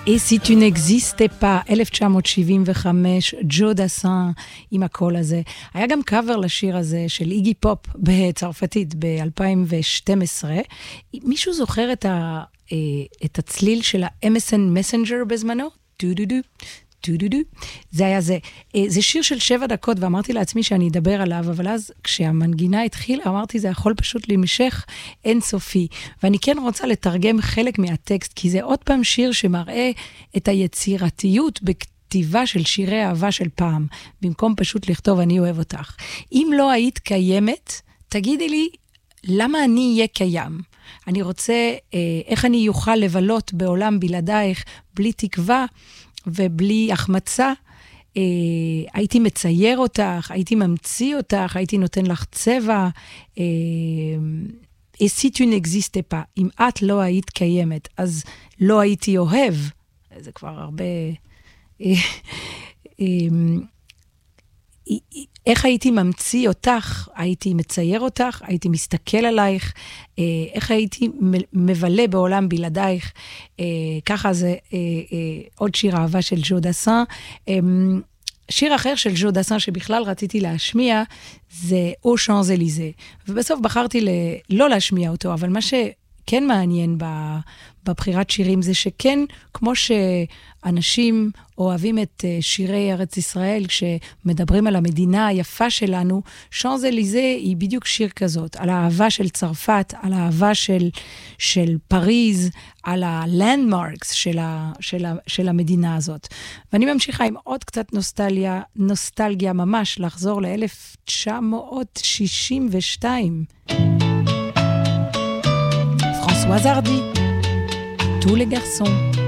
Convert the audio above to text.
Et si tu n'existais pas, 1975, ג'ו דסן עם הקול הזה. היה גם קאבר לשיר הזה של איגי פופ בצרפתית ב-2012. מישהו זוכר את הצליל של ה-MSN מסנג'ר בזמנו? דו-דו-דו. זה היה זה. זה שיר של 7 דקות, ואמרתי לעצמי שאני אדבר עליו, אבל אז כשהמנגינה התחילה, אמרתי, זה יכול פשוט להימשך אינסופי. ואני כן רוצה לתרגם חלק מהטקסט, כי זה עוד פעם שיר שמראה את היצירתיות בכתיבה של שירי אהבה של פעם, במקום פשוט לכתוב אני אוהב אותך. אם לא היית קיימת, תגידי לי, למה אני אהיה קיים? אני רוצה, איך אני אוכל לבלות בעולם בלעדייך, בלי תקווה, ובלי החמצה, הייתי מצייר אותך, הייתי ממציא אותך, הייתי נותן לך צבע, et si tu n'existais pas, אם את לא היית קיימת, אז לא הייתי אוהב, זה כבר הרבה, איך הייתי ממציא אותך, הייתי מצייר אותך, הייתי מסתכל עלייך, איך הייתי מבלה בעולם בלעדייך, ככה זה עוד שיר אהבה של ג'ו דסן. שיר אחר של ג'ו דסן שבכלל רציתי להשמיע, זה או שאנז-אליזה. ובסוף בחרתי לא להשמיע אותו, אבל מה שכן מעניין בבחירת שירים זה שכן, כמו שאנשים אוהבים את שירי ארץ ישראל, כשמדברים על המדינה היפה שלנו, שאנז-אליזה היא בדיוק שיר כזאת, על האהבה של צרפת, על האהבה של פריז, על הלנדמרקס של המדינה הזאת. ואני ממשיכה עם עוד קצת נוסטלגיה ממש, לחזור ל-1962. פרנסואז הרדי, tous les garçons.